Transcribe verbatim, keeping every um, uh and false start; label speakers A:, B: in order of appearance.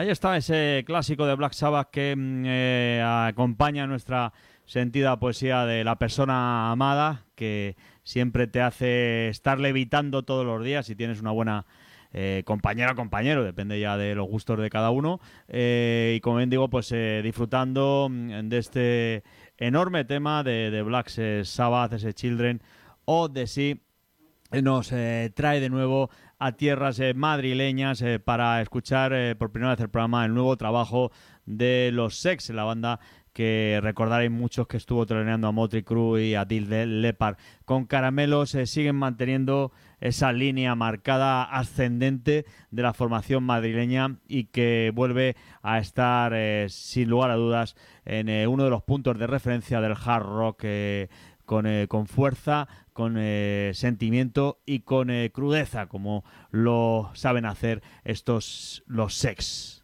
A: Ahí está ese clásico de Black Sabbath que eh, acompaña nuestra sentida poesía de la persona amada, que siempre te hace estar levitando todos los días si tienes una buena eh, compañera o compañero, depende ya de los gustos de cada uno. Eh, y como bien digo, pues eh, disfrutando de este enorme tema de, de Black Sabbath, ese Children of the Sea, nos eh, trae de nuevo a tierras eh, madrileñas eh, para escuchar eh, por primera vez el programa, el nuevo trabajo de los Sex, la banda que recordaréis muchos que estuvo troleando a Motley Crue y a Dil Leppard. Con Caramelos eh, siguen manteniendo esa línea marcada ascendente de la formación madrileña y que vuelve a estar eh, sin lugar a dudas en eh, uno de los puntos de referencia del hard rock eh, Con, eh, con fuerza, con eh, sentimiento y con eh, crudeza, como lo saben hacer estos los Sex.